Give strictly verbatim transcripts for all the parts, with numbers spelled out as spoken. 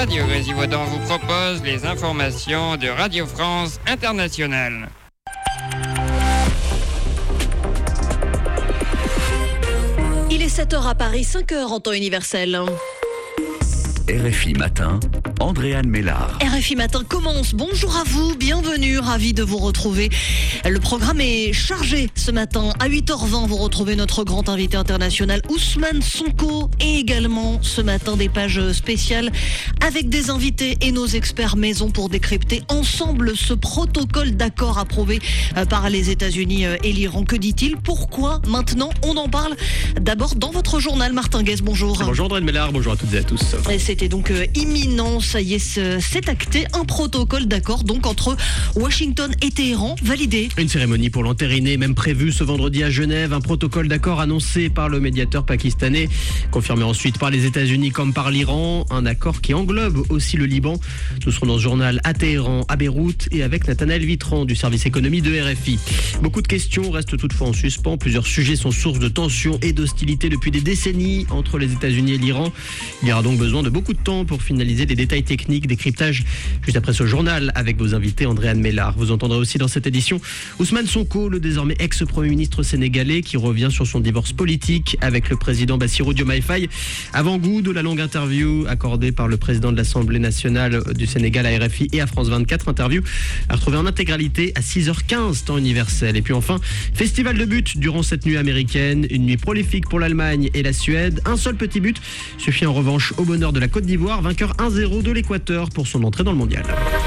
Radio Grésivaudan vous propose les informations de Radio France Internationale. Il est sept heures à Paris, cinq heures en temps universel. R F I Matin, Andréane Mélard. R F I Matin commence. Bonjour à vous, bienvenue, ravi de vous retrouver. Le programme est chargé ce matin. À huit heures vingt, vous retrouvez notre grand invité international Ousmane Sonko et également ce matin des pages spéciales avec des invités et nos experts maison pour décrypter ensemble ce protocole d'accord approuvé par les États-Unis et l'Iran. Que dit-il? Pourquoi maintenant? On en parle d'abord dans votre journal. Martin Guez, bonjour. Bonjour Andréane Mélard, bonjour à toutes et à tous. Et c'était donc euh, imminent, ça y est, c'est acté, un protocole d'accord donc entre Washington et Téhéran, validé. Une cérémonie pour l'entériner, même prévue ce vendredi à Genève, un protocole d'accord annoncé par le médiateur pakistanais, confirmé ensuite par les États-Unis comme par l'Iran, un accord qui englobe aussi le Liban. Nous serons dans ce journal à Téhéran, à Beyrouth et avec Nathanaël Vitran du service économie de R F I. Beaucoup de questions restent toutefois en suspens, plusieurs sujets sont source de tensions et d'hostilité depuis des décennies entre les États-Unis et l'Iran. Il y aura donc besoin de beaucoup de temps pour finaliser les détails techniques, décryptage juste après ce journal avec vos invités Andréane Mélard. Vous entendrez aussi dans cette édition Ousmane Sonko, le désormais ex-premier ministre sénégalais qui revient sur son divorce politique avec le président Bassirou Diomaye Faye. Avant-goût de la longue interview accordée par le président de l'Assemblée nationale du Sénégal à R F I et à France vingt-quatre, interview à retrouver en intégralité à six heures quinze temps universel. Et puis enfin, festival de buts durant cette nuit américaine, une nuit prolifique pour l'Allemagne et la Suède. Un seul petit but suffit en revanche au bonheur de la Côte d'Ivoire, vainqueur un zéro de l'Équateur pour son entrée dans le mondial.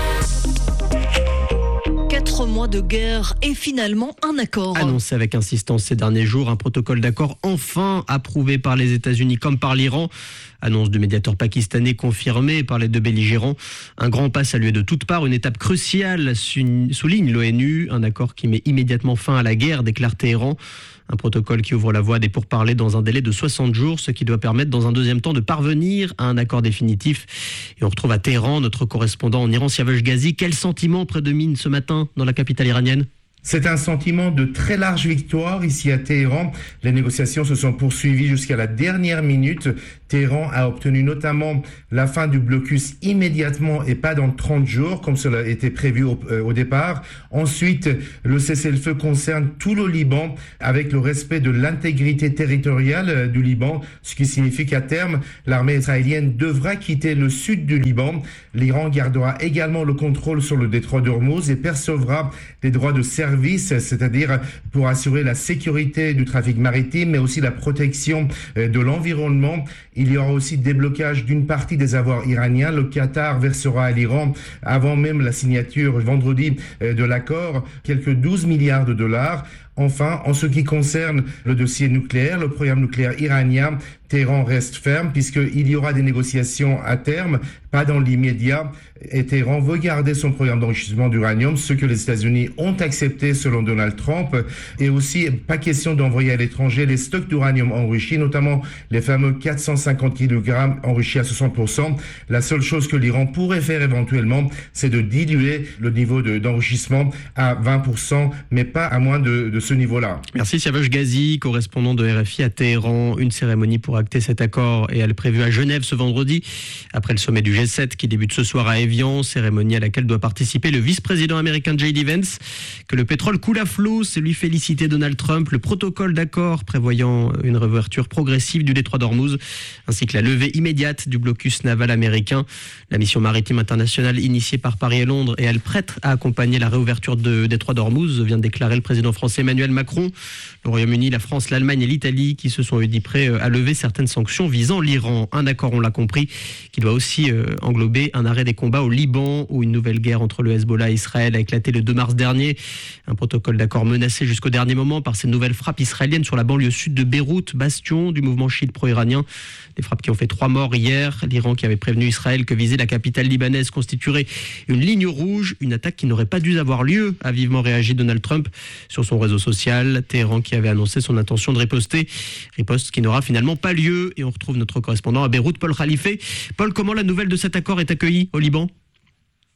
Quatre mois de guerre et finalement un accord. Annoncé avec insistance ces derniers jours, un protocole d'accord enfin approuvé par les États-Unis comme par l'Iran. Annonce du médiateur pakistanais confirmée par les deux belligérants. Un grand pas salué de toutes parts, une étape cruciale, souligne l'ONU. Un accord qui met immédiatement fin à la guerre, déclare Téhéran. Un protocole qui ouvre la voie des pourparlers dans un délai de soixante jours, ce qui doit permettre dans un deuxième temps de parvenir à un accord définitif. Et on retrouve à Téhéran notre correspondant en Iran, Siavash Ghazi. Quel sentiment prédomine ce matin dans la capitale iranienne ? C'est un sentiment de très large victoire ici à Téhéran. Les négociations se sont poursuivies jusqu'à la dernière minute. Téhéran a obtenu notamment la fin du blocus immédiatement et pas dans trente jours, comme cela était prévu au, euh, au départ. Ensuite, le cessez-le-feu concerne tout le Liban avec le respect de l'intégrité territoriale euh, du Liban, ce qui signifie qu'à terme, l'armée israélienne devra quitter le sud du Liban. L'Iran gardera également le contrôle sur le détroit d'Ormuz et percevra des droits de service, c'est-à-dire pour assurer la sécurité du trafic maritime, mais aussi la protection de l'environnement. Il y aura aussi déblocage d'une partie des avoirs iraniens. Le Qatar versera à l'Iran, avant même la signature vendredi de l'accord, quelques douze milliards de dollars. Enfin, en ce qui concerne le dossier nucléaire, le programme nucléaire iranien, Téhéran reste ferme puisqu'il y aura des négociations à terme, pas dans l'immédiat. Et Téhéran veut garder son programme d'enrichissement d'uranium, ce que les États-Unis ont accepté selon Donald Trump. Et aussi, pas question d'envoyer à l'étranger les stocks d'uranium enrichis, notamment les fameux quatre cent cinquante kilogrammes enrichis à soixante pour cent. La seule chose que l'Iran pourrait faire éventuellement, c'est de diluer le niveau de, d'enrichissement à vingt pour cent, mais pas à moins de, de ce niveau-là. Merci Siavash Ghazi, correspondant de R F I à Téhéran. Une cérémonie pour acter cet accord et elle est prévue à Genève ce vendredi, après le sommet du G sept qui débute ce soir à Évian, cérémonie à laquelle doit participer le vice-président américain J D Vance. Que le pétrole coule à flot, c'est lui féliciter Donald Trump. Le protocole d'accord prévoyant une réouverture progressive du détroit d'Ormuz, ainsi que la levée immédiate du blocus naval américain. La mission maritime internationale initiée par Paris et Londres et elle prête à accompagner la réouverture du détroit d'Ormuz, vient de déclarer le président français Emmanuel Macron. Le Royaume-Uni, la France, l'Allemagne et l'Italie qui se sont dit prêts à lever certaines sanctions visant l'Iran. Un accord, on l'a compris, qui doit aussi euh, englober un arrêt des combats au Liban, où une nouvelle guerre entre le Hezbollah et Israël a éclaté le deux mars dernier. Un protocole d'accord menacé jusqu'au dernier moment par ces nouvelles frappes israéliennes sur la banlieue sud de Beyrouth, bastion du mouvement chiite pro-iranien. Des frappes qui ont fait trois morts hier. L'Iran qui avait prévenu Israël que viser la capitale libanaise constituerait une ligne rouge, une attaque qui n'aurait pas dû avoir lieu, a vivement réagi Donald Trump sur son réseau social. Téhéran qui avait annoncé son intention de riposter, riposte qui n'aura finalement pas lieu. Et on retrouve notre correspondant à Beyrouth, Paul Khalife. Paul, comment la nouvelle de cet accord est accueillie au Liban ?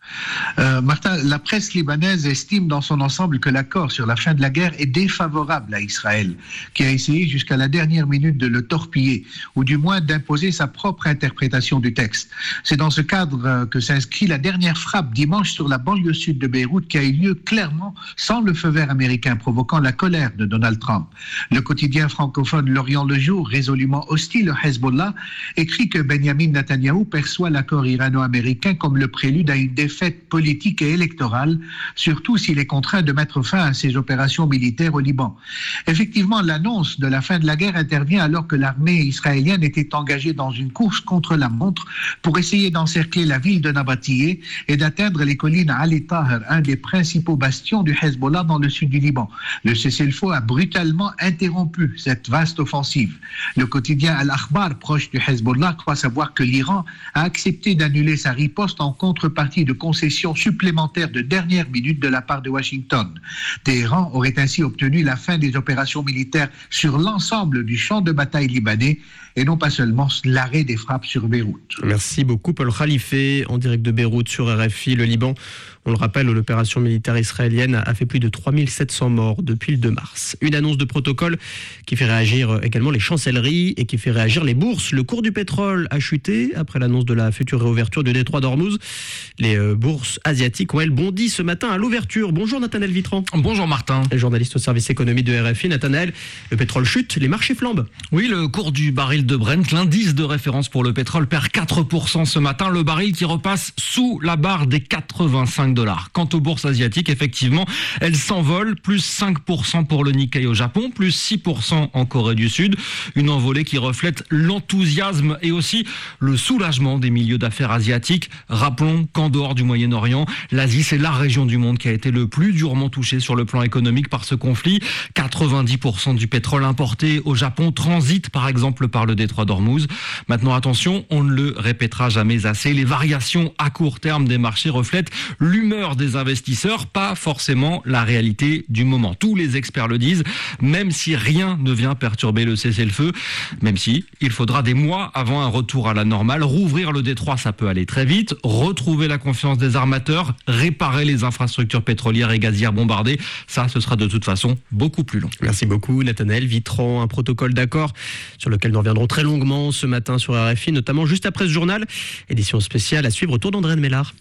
Euh, Martin, la presse libanaise estime dans son ensemble que l'accord sur la fin de la guerre est défavorable à Israël, qui a essayé jusqu'à la dernière minute de le torpiller, ou du moins d'imposer sa propre interprétation du texte. C'est dans ce cadre que s'inscrit la dernière frappe dimanche sur la banlieue sud de Beyrouth, qui a eu lieu clairement sans le feu vert américain, provoquant la colère de Donald Trump. Le quotidien francophone L'Orient le Jour, résolument hostile au Hezbollah, écrit que Benjamin Netanyahou perçoit l'accord irano-américain comme le prélude à une défaite politique et électorale, surtout s'il est contraint de mettre fin à ses opérations militaires au Liban. Effectivement, l'annonce de la fin de la guerre intervient alors que l'armée israélienne était engagée dans une course contre la montre pour essayer d'encercler la ville de Nabatiyeh et d'atteindre les collines Ali Taher, un des principaux bastions du Hezbollah dans le sud du Liban. Le cessez-le-feu a brutalement interrompu cette vaste offensive. Le quotidien Al-Akhbar, proche du Hezbollah, croit savoir que l'Iran a accepté d'annuler sa riposte en contrepartie de concessions supplémentaires de dernière minute de la part de Washington. Téhéran aurait ainsi obtenu la fin des opérations militaires sur l'ensemble du champ de bataille libanais et non pas seulement l'arrêt des frappes sur Beyrouth. Merci beaucoup Paul Khalife, en direct de Beyrouth sur R F I. Le Liban, on le rappelle, l'opération militaire israélienne a fait plus de trois mille sept cents morts depuis le deux mars. Une annonce de protocole qui fait réagir également les chancelleries et qui fait réagir les bourses. Le cours du pétrole a chuté après l'annonce de la future réouverture du détroit d'Ormuz. Les bourses asiatiques ont, elles, bondi ce matin à l'ouverture. Bonjour Nathanaël Vitran. Bonjour Martin. Journaliste au service économie de R F I. Nathanaël, le pétrole chute, les marchés flambent. Oui, le cours du baril de Brent, l'indice de référence pour le pétrole, perd quatre pour cent ce matin. Le baril qui repasse sous la barre des quatre-vingt-cinq dollars. Quant aux bourses asiatiques, effectivement, elles s'envolent. Plus cinq pour cent pour le Nikkei au Japon, plus six pour cent en Corée du Sud. Une envolée qui reflète l'enthousiasme et aussi le soulagement des milieux d'affaires asiatiques. Rappelons qu'en dehors du Moyen-Orient, l'Asie, c'est la région du monde qui a été le plus durement touchée sur le plan économique par ce conflit. quatre-vingt-dix pour cent du pétrole importé au Japon transite par exemple par le détroit d'Ormuz. Maintenant attention, on ne le répétera jamais assez, les variations à court terme des marchés reflètent l'humeur des investisseurs, pas forcément la réalité du moment. Tous les experts le disent, même si rien ne vient perturber le cessez-le-feu, même si il faudra des mois avant un retour à la normale. Rouvrir le détroit, ça peut aller très vite, retrouver la confiance des armateurs, réparer les infrastructures pétrolières et gazières bombardées, ça ce sera de toute façon beaucoup plus long. Merci beaucoup Nathanaël Vitran. Un protocole d'accord sur lequel nous reviendrons très longuement ce matin sur R F I, notamment juste après ce journal. Édition spéciale à suivre autour d'André de Mélard.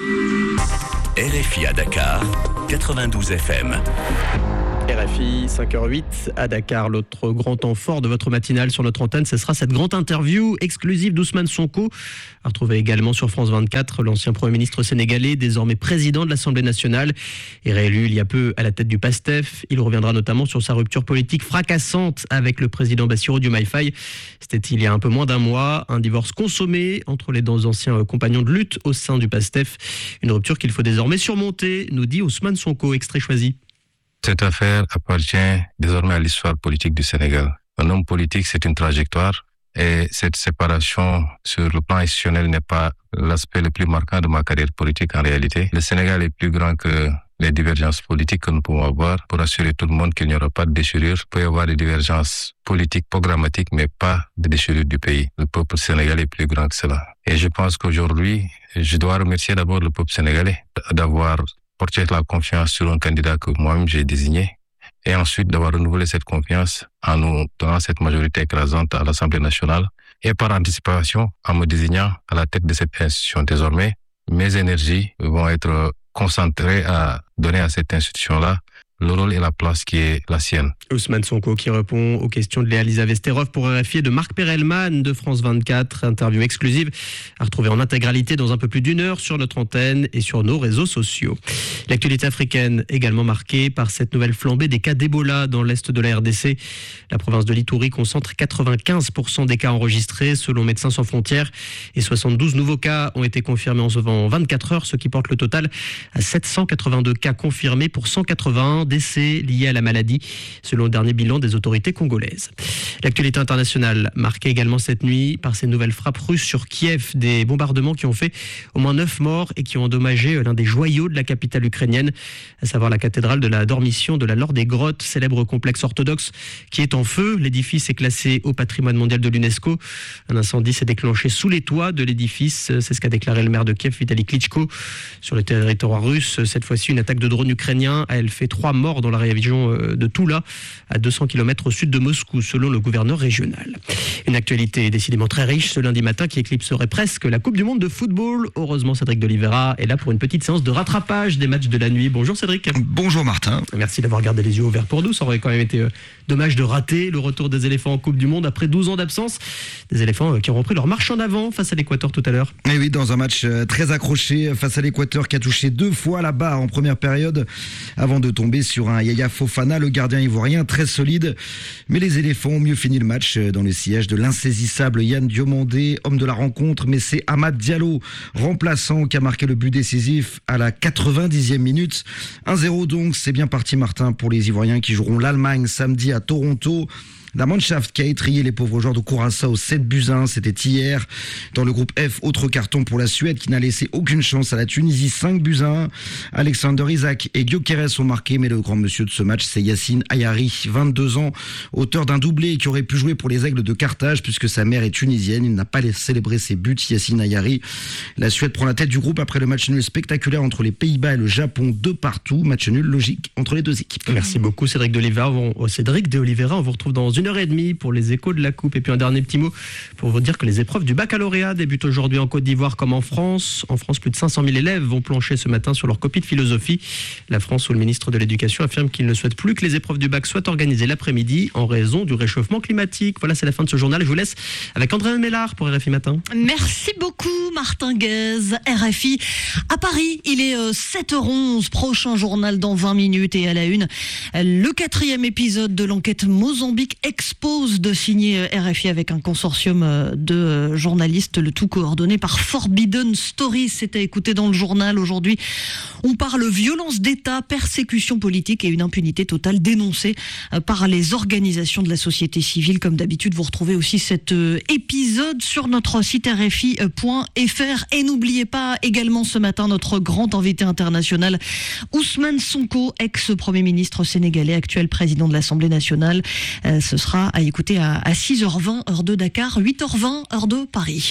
R F I à Dakar, quatre-vingt-douze F M. R F I, cinq heures huit à Dakar. L'autre grand temps fort de votre matinale sur notre antenne, ce sera cette grande interview exclusive d'Ousmane Sonko. À retrouver également sur France vingt-quatre, l'ancien Premier ministre sénégalais, désormais président de l'Assemblée nationale et réélu il y a peu à la tête du PASTEF. Il reviendra notamment sur sa rupture politique fracassante avec le président Bassirou Diomaye Faye. C'était il y a un peu moins d'un mois, un divorce consommé entre les deux anciens compagnons de lutte au sein du PASTEF. Une rupture qu'il faut désormais surmonter, nous dit Ousmane Sonko, extrait choisi. Cette affaire appartient désormais à l'histoire politique du Sénégal. Un homme politique, c'est une trajectoire et cette séparation sur le plan institutionnel n'est pas l'aspect le plus marquant de ma carrière politique en réalité. Le Sénégal est plus grand que les divergences politiques que nous pouvons avoir. Pour assurer tout le monde qu'il n'y aura pas de déchirure, il peut y avoir des divergences politiques, programmatiques, mais pas de déchirure du pays. Le peuple sénégalais est plus grand que cela. Et je pense qu'aujourd'hui, je dois remercier d'abord le peuple sénégalais d'avoir porter la confiance sur un candidat que moi-même j'ai désigné et ensuite d'avoir renouvelé cette confiance en nous donnant cette majorité écrasante à l'Assemblée nationale et par anticipation en me désignant à la tête de cette institution. Désormais, mes énergies vont être concentrées à donner à cette institution-là le rôle et la place qui est la sienne. Ousmane Sonko qui répond aux questions de Léa Lisa Vesterov pour R F I et de Marc Perelman de France vingt-quatre. Interview exclusive à retrouver en intégralité dans un peu plus d'une heure sur notre antenne et sur nos réseaux sociaux. L'actualité africaine également marquée par cette nouvelle flambée des cas d'Ebola dans l'est de la R D C. La province de l'Ituri concentre quatre-vingt-quinze pour cent des cas enregistrés selon Médecins sans frontières et soixante-douze nouveaux cas ont été confirmés en vingt-quatre heures, ce qui porte le total à sept cent quatre-vingt-deux cas confirmés pour cent quatre-vingts un décès lié à la maladie, selon le dernier bilan des autorités congolaises. L'actualité internationale marquée également cette nuit par ces nouvelles frappes russes sur Kiev, des bombardements qui ont fait au moins neuf morts et qui ont endommagé l'un des joyaux de la capitale ukrainienne, à savoir la cathédrale de la Dormition de la Laure des Grottes, célèbre complexe orthodoxe qui est en feu. L'édifice est classé au patrimoine mondial de l'UNESCO. Un incendie s'est déclenché sous les toits de l'édifice, c'est ce qu'a déclaré le maire de Kiev, Vitali Klitschko. Sur le territoire russe, cette fois-ci, une attaque de drone ukrainien a elle fait trois morts dans la région de Toula, à deux cents kilomètres au sud de Moscou, selon le gouverneur régional. Une actualité décidément très riche ce lundi matin qui éclipserait presque la Coupe du Monde de football. Heureusement, Cédric d'Oliveira est là pour une petite séance de rattrapage des matchs de la nuit. Bonjour Cédric. Bonjour Martin. Merci d'avoir gardé les yeux ouverts pour nous. Ça aurait quand même été euh, dommage de rater le retour des éléphants en Coupe du Monde après douze ans d'absence. Des éléphants euh, qui ont repris leur marche en avant face à l'Équateur tout à l'heure. Et oui, dans un match euh, très accroché face à l'Équateur qui a touché deux fois la barre en première période avant de tomber sur un Yaya Fofana, le gardien ivoirien très solide. Mais les éléphants ont mieux fini le match dans le sillage de l'insaisissable Yann Diomandé, homme de la rencontre, mais c'est Amad Diallo, remplaçant, qui a marqué le but décisif à la quatre-vingt-dixième minute. un zéro donc, c'est bien parti Martin pour les Ivoiriens qui joueront l'Allemagne samedi à Toronto. La Mannschaft qui a étrillé les pauvres joueurs de Curaçao sept buts à un, c'était hier. Dans le groupe F, autre carton pour la Suède qui n'a laissé aucune chance à la Tunisie, cinq buts à un. Alexander Isak et Gyökeres ont marqué, mais le grand monsieur de ce match, c'est Yacine Ayari, vingt-deux ans, auteur d'un doublé qui aurait pu jouer pour les Aigles de Carthage puisque sa mère est tunisienne. Il n'a pas célébré ses buts, Yacine Ayari. La Suède prend la tête du groupe après le match nul spectaculaire entre les Pays-Bas et le Japon, deux partout. Match nul logique entre les deux équipes. Merci beaucoup Cédric d'Oliveira. On, Cédric d'Oliveira, on vous retrouve dans une heure et demie pour les échos de la Coupe. Et puis un dernier petit mot pour vous dire que les épreuves du baccalauréat débutent aujourd'hui en Côte d'Ivoire comme en France. En France, plus de cinq cent mille élèves vont plancher ce matin sur leur copie de philosophie. La France, où le ministre de l'Éducation affirme qu'il ne souhaite plus que les épreuves du bac soient organisées l'après-midi en raison du réchauffement climatique. Voilà, c'est la fin de ce journal. Je vous laisse avec André Mélard pour R F I Matin. Merci beaucoup Martin Guez, R F I à Paris. Il est sept heures onze, prochain journal dans vingt minutes et à la une, le quatrième épisode de l'enquête Mozambique Expo de signer R F I avec un consortium de journalistes, le tout coordonné par Forbidden Stories. C'était écouté dans le journal aujourd'hui. On parle violence d'État, persécution politique et une impunité totale dénoncée par les organisations de la société civile. Comme d'habitude, vous retrouvez aussi cet épisode sur notre site r f i point f r. Et n'oubliez pas également ce matin notre grand invité international, Ousmane Sonko, ex-premier ministre sénégalais, actuel président de l'Assemblée nationale. Ce sera à écouter à, à six heures vingt, heure de Dakar, huit heures vingt, heure de Paris.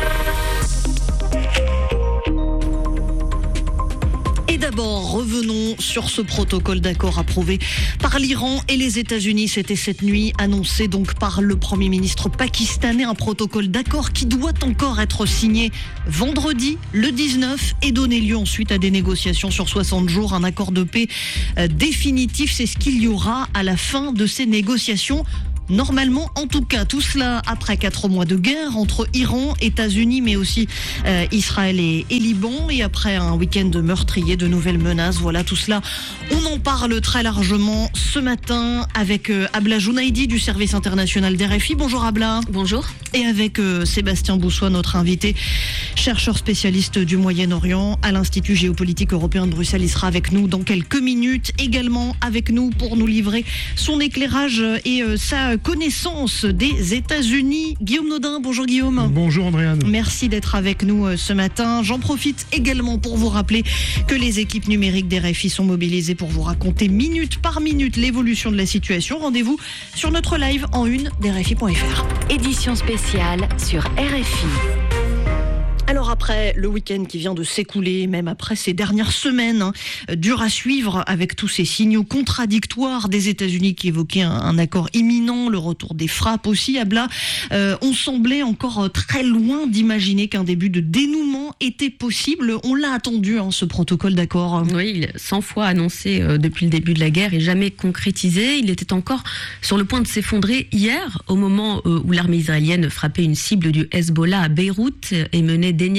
Et d'abord, revenons sur ce protocole d'accord approuvé par l'Iran et les États-Unis. C'était cette nuit annoncé donc par le Premier ministre pakistanais, un protocole d'accord qui doit encore être signé vendredi, le dix-neuf, et donner lieu ensuite à des négociations sur soixante jours. Un accord de paix euh, définitif, c'est ce qu'il y aura à la fin de ces négociations. Normalement, en tout cas, tout cela après quatre mois de guerre entre Iran, États-Unis, mais aussi euh, Israël et, et Liban, et après un week-end meurtrier, de nouvelles menaces. Voilà, tout cela, on en parle très largement ce matin avec euh, Abla Jounaidi du service international d'R F I. Bonjour Abla. Bonjour. Et avec euh, Sébastien Boussois, notre invité, chercheur spécialiste du Moyen-Orient à l'Institut géopolitique européen de Bruxelles. Il sera avec nous dans quelques minutes, également avec nous pour nous livrer son éclairage et euh, sa connaissance des États-Unis. Guillaume Nodin, bonjour Guillaume. Bonjour Andréane. Merci d'être avec nous euh, ce matin. J'en profite également pour vous rappeler que les équipes numériques d'R F I sont mobilisées pour vous raconter minute par minute l'évolution de la situation. Rendez-vous sur notre live en une d'R F I point F R. Édition spéciale sur R F I. Alors après le week-end qui vient de s'écouler, même après ces dernières semaines, hein, dur à suivre avec tous ces signaux contradictoires des États-Unis qui évoquaient un, un accord imminent, le retour des frappes aussi, Abla, euh, on semblait encore très loin d'imaginer qu'un début de dénouement était possible. On l'a attendu, hein, ce protocole d'accord. Oui, cent fois annoncé euh, depuis le début de la guerre et jamais concrétisé. Il était encore sur le point de s'effondrer hier, au moment euh, où l'armée israélienne frappait une cible du Hezbollah à Beyrouth et menait d'énièmes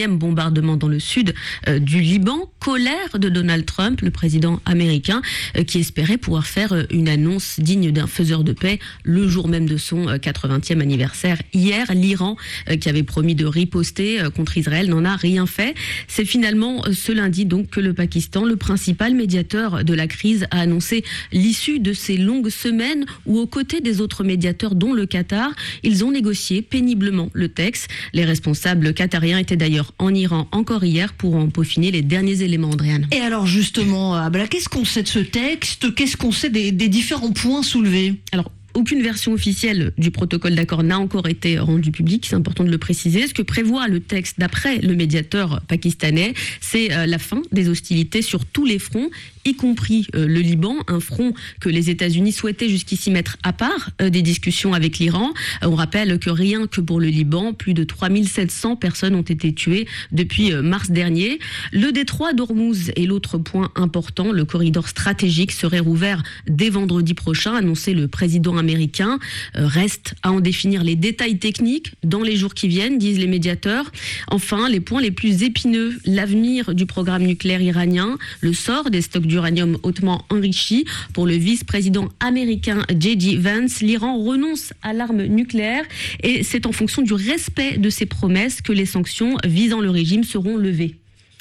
énième bombardement dans le sud euh, du Liban. Colère de Donald Trump, le président américain, euh, qui espérait pouvoir faire euh, une annonce digne d'un faiseur de paix le jour même de son euh, quatre-vingtième anniversaire. Hier, l'Iran, euh, qui avait promis de riposter euh, contre Israël, n'en a rien fait. C'est finalement euh, ce lundi donc que le Pakistan, le principal médiateur de la crise, a annoncé l'issue de ces longues semaines où, aux côtés des autres médiateurs, dont le Qatar, ils ont négocié péniblement le texte. Les responsables qatariens étaient d'ailleurs en Iran encore hier pour en peaufiner les derniers éléments, Andréane. Et alors justement, Abla, qu'est-ce qu'on sait de ce texte? Qu'est-ce qu'on sait des, des différents points soulevés? Alors, aucune version officielle du protocole d'accord n'a encore été rendue publique, c'est important de le préciser. Ce que prévoit le texte, d'après le médiateur pakistanais, c'est la fin des hostilités sur tous les fronts, y compris euh, le Liban, un front que les États-Unis souhaitaient jusqu'ici mettre à part euh, des discussions avec l'Iran. Euh, on rappelle que rien que pour le Liban, plus de trois mille sept cents personnes ont été tuées depuis euh, mars dernier. Le détroit d'Ormuz est l'autre point important. Le corridor stratégique serait rouvert dès vendredi prochain, annoncé le président américain. Euh, reste à en définir les détails techniques dans les jours qui viennent, disent les médiateurs. Enfin, les points les plus épineux, l'avenir du programme nucléaire iranien, le sort des stocks d'uranium hautement enrichi. Pour le vice-président américain J D Vance, l'Iran renonce à l'arme nucléaire et c'est en fonction du respect de ses promesses que les sanctions visant le régime seront levées.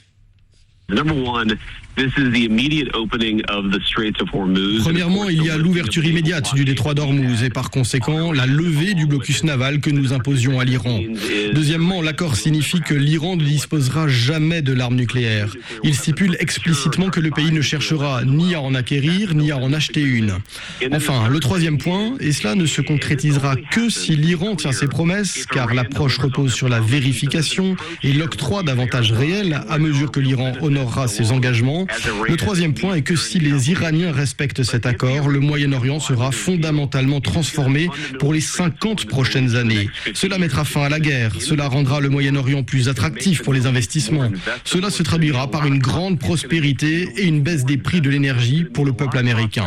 Number one, this is the immediate opening of the Straits of Hormuz. Premièrement, il y a l'ouverture immédiate du détroit d'Ormuz et par conséquent la levée du blocus naval que nous imposions à l'Iran. Deuxièmement, l'accord signifie que l'Iran ne disposera jamais de l'arme nucléaire. Il stipule explicitement que le pays ne cherchera ni à en acquérir ni à en acheter une. Enfin, le troisième point, et cela ne se concrétisera que si l'Iran tient ses promesses, car l'approche repose sur la vérification et l'octroi d'avantages réels à mesure que l'Iran honorera ses engagements. Le troisième point est que si les Iraniens respectent cet accord, le Moyen-Orient sera fondamentalement transformé pour les cinquante prochaines années. Cela mettra fin à la guerre, cela rendra le Moyen-Orient plus attractif pour les investissements. Cela se traduira par une grande prospérité et une baisse des prix de l'énergie pour le peuple américain.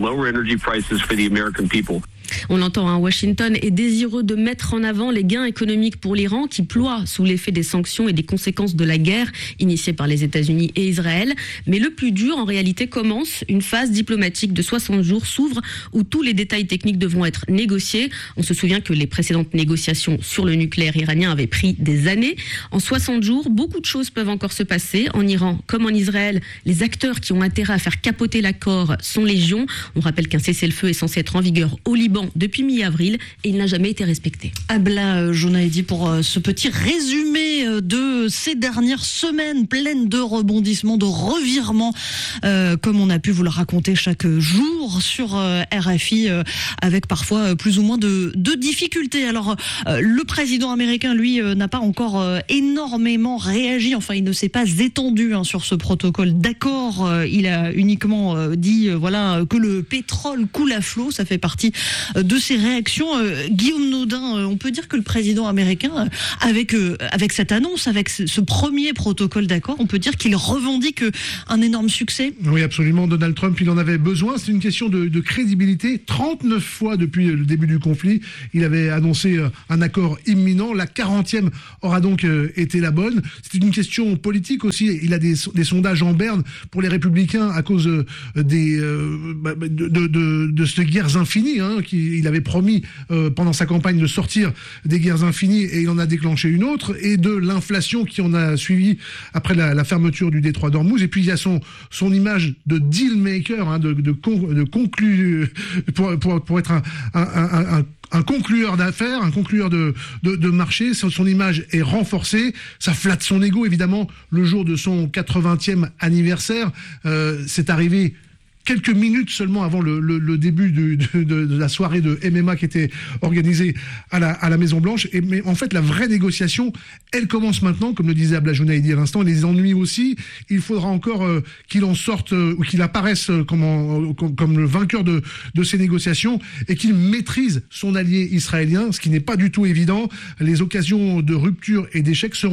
On l'entend, hein, Washington est désireux de mettre en avant les gains économiques pour l'Iran qui ploie sous l'effet des sanctions et des conséquences de la guerre initiée par les États-Unis et Israël. Mais le plus dur, en réalité, commence. Une phase diplomatique de soixante jours s'ouvre où tous les détails techniques devront être négociés. On se souvient que les précédentes négociations sur le nucléaire iranien avaient pris des années. En soixante jours, beaucoup de choses peuvent encore se passer. En Iran comme en Israël, les acteurs qui ont intérêt à faire capoter l'accord sont légion. On rappelle qu'un cessez-le-feu est censé être en vigueur au Liban depuis mi-avril et il n'a jamais été respecté. Abla Jounaidi pour ce petit résumé de ces dernières semaines pleines de rebondissements, de revirements, euh, comme on a pu vous le raconter chaque jour sur euh, R F I, euh, avec parfois plus ou moins de, de difficultés. Alors, euh, le président américain, lui, euh, n'a pas encore euh, énormément réagi, enfin, il ne s'est pas étendu hein, sur ce protocole d'accord. Euh, il a uniquement euh, dit euh, voilà, que le pétrole coule à flot, ça fait partie de ces réactions. Euh, Guillaume Naudin, euh, on peut dire que le président américain, euh, avec, euh, avec cette annonce, avec ce, ce premier protocole d'accord, on peut dire qu'il revendique euh, un énorme succès. Oui, absolument. Donald Trump, il en avait besoin. C'est une question de, de crédibilité. trente-neuf fois depuis le début du conflit, il avait annoncé euh, un accord imminent. La quarantième aura donc euh, été la bonne. C'est une question politique aussi. Il a des, des sondages en berne pour les républicains à cause euh, des, euh, de, de, de, de ces guerres infinies, hein, qui il avait promis euh, pendant sa campagne de sortir des guerres infinies et il en a déclenché une autre, et de l'inflation qui en a suivi après la, la fermeture du détroit d'Ormuz. Et puis il y a son, son image de deal maker, hein, de, de, con, de conclu, pour, pour, pour être un, un, un, un un conclueur d'affaires, un conclueur de, de, de marché. Son, son image est renforcée, ça flatte son ego évidemment. Le jour de son quatre-vingtième anniversaire, euh, c'est arrivé quelques minutes seulement avant le, le, le début du, de, de, de la soirée de M M A qui était organisée à la, à la Maison Blanche. Et, mais en fait, la vraie négociation, elle commence maintenant, comme le disait Abla Jounaidi à l'instant. Les ennuis aussi, il faudra encore euh, qu'il en sorte, euh, ou qu'il apparaisse euh, comme, en, comme, comme le vainqueur de, de ces négociations, et qu'il maîtrise son allié israélien, ce qui n'est pas du tout évident. Les occasions de rupture et d'échec seront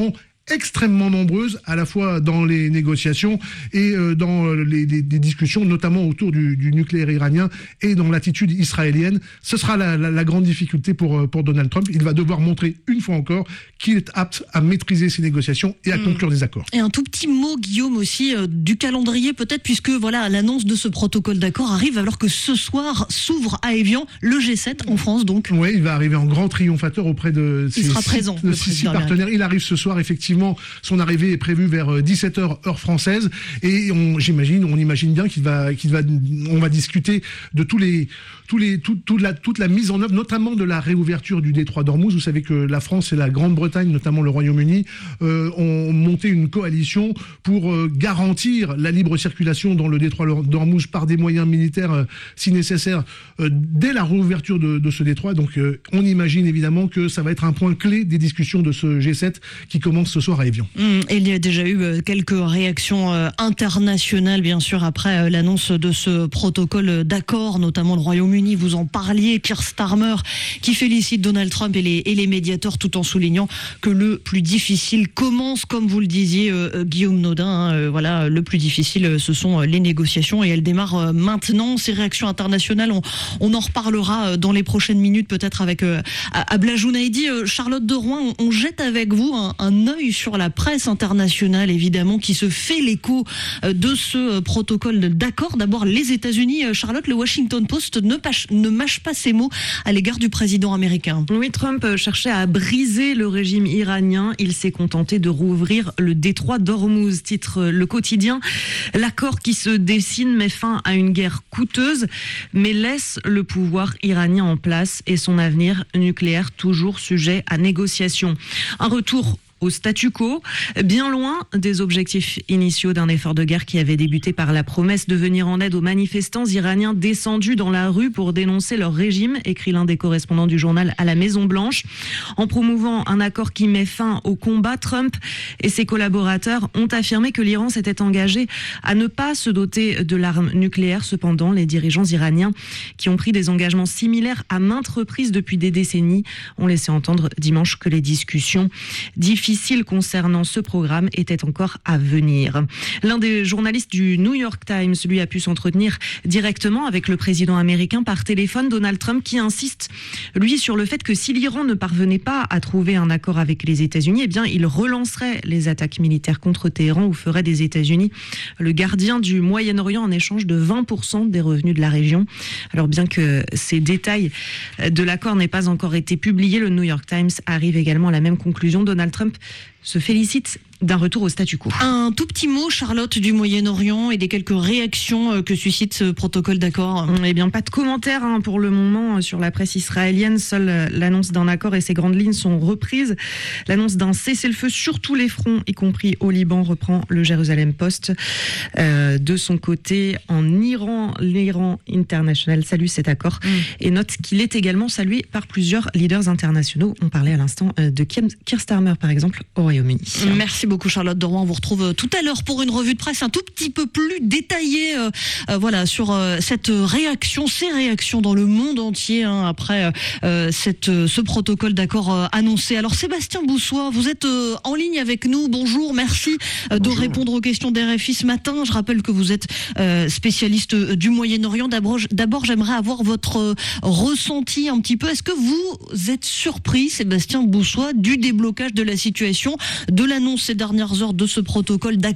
extrêmement nombreuses, à la fois dans les négociations et euh, dans les, les, les discussions, notamment autour du, du nucléaire iranien et dans l'attitude israélienne. Ce sera la, la, la grande difficulté pour, pour Donald Trump. Il va devoir montrer une fois encore qu'il est apte à maîtriser ces négociations et à mmh. conclure des accords. Et un tout petit mot, Guillaume, aussi euh, du calendrier peut-être, puisque voilà, l'annonce de ce protocole d'accord arrive alors que ce soir s'ouvre à Évian le G sept en France donc. Oui, il va arriver en grand triomphateur auprès de il ses sera six, présent, de six, six partenaires. Il arrive ce soir, effectivement, son arrivée est prévue vers dix-sept heures heure française et on, j'imagine, on imagine bien qu'il va, qu'il va, on va discuter de tous les, tous les, tout, toute la, toute la mise en œuvre, notamment de la réouverture du détroit d'Ormuz. Vous savez que la France et la Grande-Bretagne, notamment le Royaume-Uni, euh, ont monté une coalition pour euh, garantir la libre circulation dans le détroit d'Ormuz par des moyens militaires euh, si nécessaire euh, dès la réouverture de, de ce détroit. Donc euh, on imagine évidemment que ça va être un point clé des discussions de ce G sept qui commence ce soir à Évian. Mmh, et il y a déjà eu euh, quelques réactions euh, internationales bien sûr après euh, l'annonce de ce protocole d'accord, notamment le Royaume-Uni, vous en parliez, Keir Starmer qui félicite Donald Trump et les, et les médiateurs tout en soulignant que le plus difficile commence, comme vous le disiez euh, Guillaume Naudin, hein, euh, voilà, le plus difficile euh, ce sont euh, les négociations et elles démarrent euh, maintenant. Ces réactions internationales, on, on en reparlera euh, dans les prochaines minutes peut-être avec euh, Abla Jounaidi. euh, Charlotte de Rouen, on, on jette avec vous un, un œil sur la presse internationale évidemment qui se fait l'écho euh, de ce euh, protocole d'accord. D'abord les États-Unis, euh, Charlotte, le Washington Post ne, pâche, ne mâche pas ses mots à l'égard du président américain. Oui, Trump cherchait à briser le régime iranien. Il s'est contenté de rouvrir le détroit d'Ormuz, titre Le Quotidien. L'accord qui se dessine met fin à une guerre coûteuse, mais laisse le pouvoir iranien en place et son avenir nucléaire toujours sujet à négociation. Un retour au statu quo, bien loin des objectifs initiaux d'un effort de guerre qui avait débuté par la promesse de venir en aide aux manifestants iraniens descendus dans la rue pour dénoncer leur régime, écrit l'un des correspondants du journal à la Maison-Blanche. En promouvant un accord qui met fin au combat, Trump et ses collaborateurs ont affirmé que l'Iran s'était engagé à ne pas se doter de l'arme nucléaire. Cependant, les dirigeants iraniens, qui ont pris des engagements similaires à maintes reprises depuis des décennies, ont laissé entendre dimanche que les discussions difficiles concernant ce programme était encore à venir. L'un des journalistes du New York Times, lui, a pu s'entretenir directement avec le président américain par téléphone, Donald Trump, qui insiste, lui, sur le fait que si l'Iran ne parvenait pas à trouver un accord avec les États-Unis, eh bien, il relancerait les attaques militaires contre Téhéran ou ferait des États-Unis le gardien du Moyen-Orient en échange de vingt pour cent des revenus de la région. Alors, bien que ces détails de l'accord n'aient pas encore été publiés, le New York Times arrive également à la même conclusion. Donald Trump se félicite d'un retour au statu quo. Un tout petit mot, Charlotte, du Moyen-Orient et des quelques réactions que suscite ce protocole d'accord. Eh bien, pas de commentaires hein, pour le moment sur la presse israélienne. Seule l'annonce d'un accord et ses grandes lignes sont reprises. L'annonce d'un cessez-le-feu sur tous les fronts, y compris au Liban, reprend le Jérusalem Post. Euh, de son côté, en Iran, l'Iran International salue cet accord mm. et note qu'il est également salué par plusieurs leaders internationaux. On parlait à l'instant de Keir Starmer, par exemple, au Royaume-Uni. Merci beaucoup Charlotte de Rouen. On vous retrouve tout à l'heure pour une revue de presse un tout petit peu plus détaillée euh, euh, voilà, sur euh, cette réaction, ces réactions dans le monde entier hein, après euh, cette, ce protocole d'accord euh, annoncé. Alors Sébastien Boussois, vous êtes euh, en ligne avec nous. Bonjour, merci euh, de Bonjour. répondre aux questions d'R F I ce matin. Je rappelle que vous êtes euh, spécialiste du Moyen-Orient. D'abord, d'abord, j'aimerais avoir votre euh, ressenti un petit peu. Est-ce que vous êtes surpris, Sébastien Boussois, du déblocage de la situation, de l'annonce ces dernières heures de ce protocole d'accord